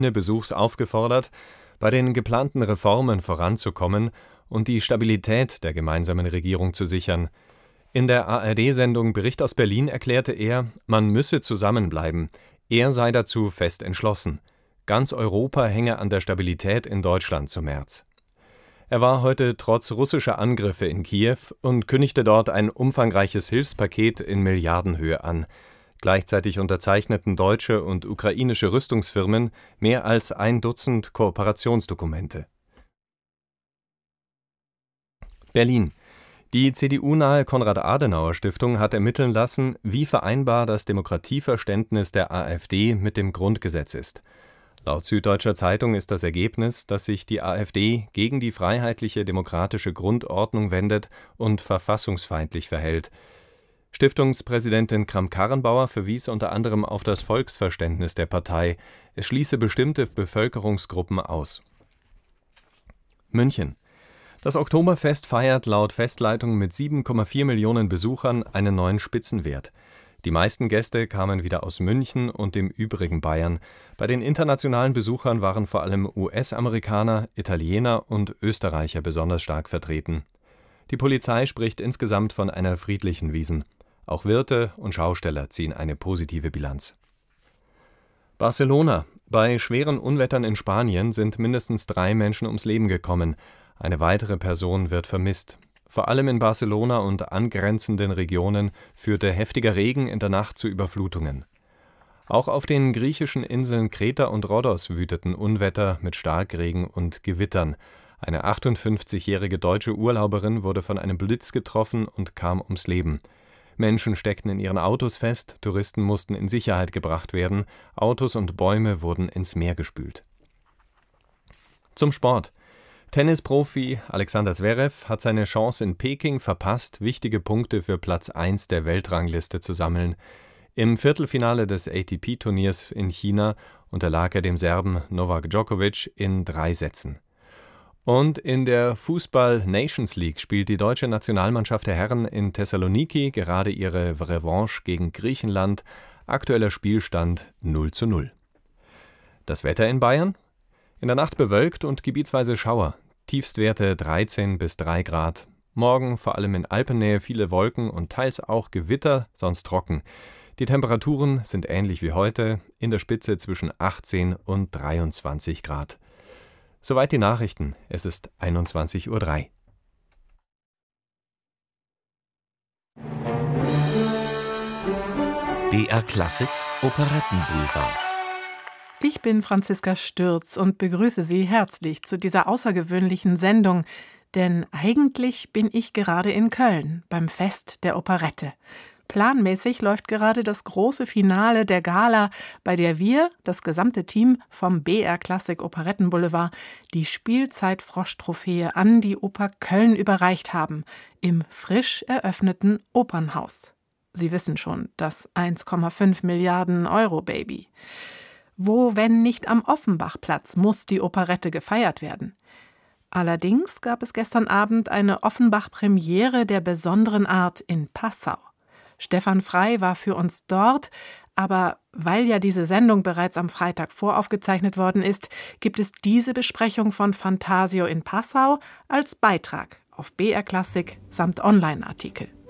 Besuchs aufgefordert, bei den geplanten Reformen voranzukommen und die Stabilität der gemeinsamen Regierung zu sichern. In der ARD-Sendung Bericht aus Berlin erklärte er, man müsse zusammenbleiben. Er sei dazu fest entschlossen. Ganz Europa hänge an der Stabilität in Deutschland zu Merz. Er war heute trotz russischer Angriffe in Kiew und kündigte dort ein umfangreiches Hilfspaket in Milliardenhöhe an. Gleichzeitig unterzeichneten deutsche und ukrainische Rüstungsfirmen mehr als 1 Dutzend Kooperationsdokumente. Berlin. Die CDU-nahe Konrad-Adenauer-Stiftung hat ermitteln lassen, wie vereinbar das Demokratieverständnis der AfD mit dem Grundgesetz ist. Laut Süddeutscher Zeitung ist das Ergebnis, dass sich die AfD gegen die freiheitliche demokratische Grundordnung wendet und verfassungsfeindlich verhält. Stiftungspräsidentin Kramp-Karrenbauer verwies unter anderem auf das Volksverständnis der Partei. Es schließe bestimmte Bevölkerungsgruppen aus. München. Das Oktoberfest feiert laut Festleitung mit 7,4 Millionen Besuchern einen neuen Spitzenwert. Die meisten Gäste kamen wieder aus München und dem übrigen Bayern. Bei den internationalen Besuchern waren vor allem US-Amerikaner, Italiener und Österreicher besonders stark vertreten. Die Polizei spricht insgesamt von einer friedlichen Wiesn. Auch Wirte und Schausteller ziehen eine positive Bilanz. Barcelona. Bei schweren Unwettern in Spanien sind mindestens 3 Menschen ums Leben gekommen. Eine weitere Person wird vermisst. Vor allem in Barcelona und angrenzenden Regionen führte heftiger Regen in der Nacht zu Überflutungen. Auch auf den griechischen Inseln Kreta und Rhodos wüteten Unwetter mit Starkregen und Gewittern. Eine 58-jährige deutsche Urlauberin wurde von einem Blitz getroffen und kam ums Leben. Menschen steckten in ihren Autos fest, Touristen mussten in Sicherheit gebracht werden, Autos und Bäume wurden ins Meer gespült. Zum Sport. Tennisprofi Alexander Zverev hat seine Chance in Peking verpasst, wichtige Punkte für Platz 1 der Weltrangliste zu sammeln. Im Viertelfinale des ATP-Turniers in China unterlag er dem Serben Novak Djokovic in 3 Sätzen. Und in der Fußball-Nations League spielt die deutsche Nationalmannschaft der Herren in Thessaloniki gerade ihre Revanche gegen Griechenland. Aktueller Spielstand 0:0. Das Wetter in Bayern? In der Nacht bewölkt und gebietsweise Schauer. Tiefstwerte 13 bis 3 Grad. Morgen vor allem in Alpennähe viele Wolken und teils auch Gewitter, sonst trocken. Die Temperaturen sind ähnlich wie heute, in der Spitze zwischen 18 und 23 Grad. Soweit die Nachrichten. Es ist 21:03 Uhr. BR Klassik Operettenboulevard. Ich bin Franziska Stürz und begrüße Sie herzlich zu dieser außergewöhnlichen Sendung, denn eigentlich bin ich gerade in Köln beim Fest der Operette. Planmäßig läuft gerade das große Finale der Gala, bei der wir, das gesamte Team vom BR Klassik Operettenboulevard, die Spielzeit-Frosch-Trophäe an die Oper Köln überreicht haben, im frisch eröffneten Opernhaus. Sie wissen schon, das 1,5 Milliarden Euro Baby. Wo, wenn nicht am Offenbachplatz, muss die Operette gefeiert werden. Allerdings gab es gestern Abend eine Offenbach-Premiere der besonderen Art in Passau. Stefan Frey war für uns dort, aber weil ja diese Sendung bereits am Freitag voraufgezeichnet worden ist, gibt es diese Besprechung von Fantasio in Passau als Beitrag auf BR Klassik samt Online-Artikel.